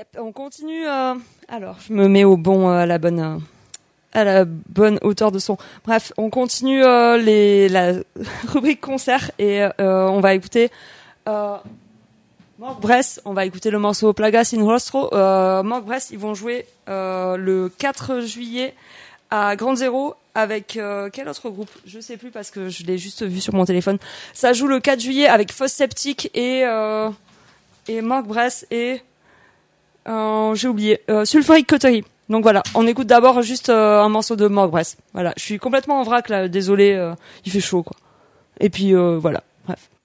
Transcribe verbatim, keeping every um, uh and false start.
Yep, on continue. Euh... Alors, je me mets au bon, euh, à la bonne, euh, à la bonne hauteur de son. Bref, on continue euh, les la rubrique concert et euh, on va écouter euh, Morgue Bress. On va écouter le morceau Plagas in Rostro. Euh, Morgue Bress, ils vont jouer euh, le quatre juillet à Grande Zéro avec euh, quel autre groupe? Je sais plus parce que je l'ai juste vu sur mon téléphone. Ça joue le quatre juillet avec Fosse Septique et euh, et Morgue Bress et Euh, j'ai oublié, euh, Sulfuric Coterie. Donc voilà, on écoute d'abord juste euh, un morceau de Morgue Bress. Voilà, je suis complètement en vrac là, désolé, euh, il fait chaud quoi. Et puis euh, voilà, bref.